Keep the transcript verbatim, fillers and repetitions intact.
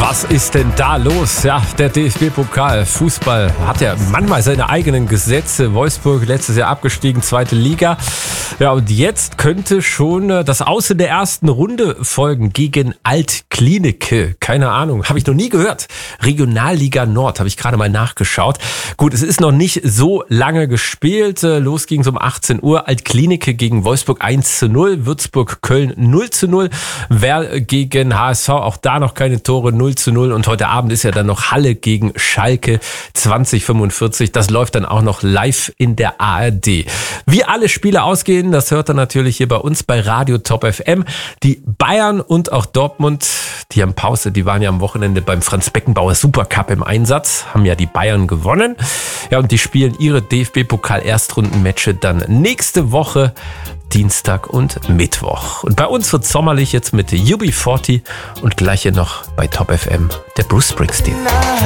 Was ist denn da los? Ja, der D F B-Pokal, Fußball hat ja manchmal seine eigenen Gesetze. Wolfsburg letztes Jahr abgestiegen, zweite Liga. Ja, und jetzt könnte schon das Aus in der ersten Runde folgen gegen Altklinike. Keine Ahnung, habe ich noch nie gehört. Regionalliga Nord, habe ich gerade mal nachgeschaut. Gut, es ist noch nicht so lange gespielt. Los ging es um achtzehn Uhr. Altklinike gegen Wolfsburg eins zu null. Würzburg Köln null zu null. Werl gegen H S V, auch da noch keine Tore, null zu null. Und heute Abend ist ja dann noch Halle gegen Schalke zwanzig fünfundvierzig. Das läuft dann auch noch live in der A R D. Wie alle Spiele ausgehen, das hört ihr natürlich hier bei uns bei Radio Top F M. Die Bayern und auch Dortmund, die haben Pause, die waren ja am Wochenende beim Franz-Beckenbauer Supercup im Einsatz, haben ja die Bayern gewonnen. Ja, und die spielen ihre D F B-Pokal-Erstrundenmatche dann nächste Woche, Dienstag und Mittwoch. Und bei uns wird sommerlich jetzt mit U B vierzig und gleich hier noch bei Top F M der Bruce Springsteen.